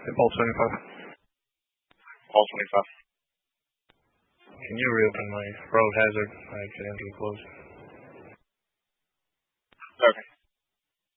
Paul 25. Paul 25. Can you reopen my road hazard? I accidentally closed.